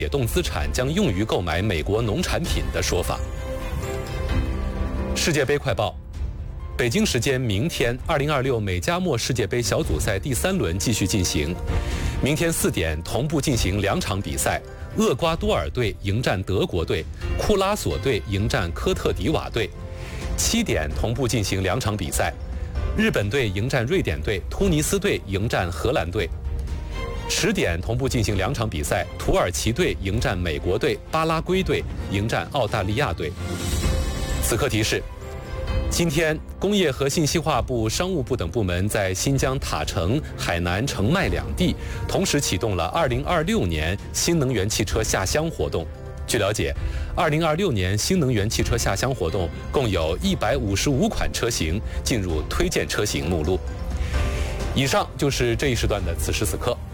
解冻资产将用于购买美国农产品的说法。世界杯快报：北京时间明天，2026美加墨世界杯小组赛第3轮继续进行。明天4点同步进行2场比赛，厄瓜多尔队迎战德国队，库拉索队迎战科特迪瓦队。7点同步进行2场比赛，日本队迎战瑞典队，突尼斯队迎战荷兰队。10点同步进行2场比赛，土耳其队迎战美国队，巴拉圭队迎战澳大利亚队。此刻提示：今天，工业和信息化部、商务部等部门在新疆塔城、海南澄迈2地同时启动了2026年新能源汽车下乡活动。据了解，2026年新能源汽车下乡活动共有155款车型进入推荐车型目录。以上就是这一时段的此时此刻。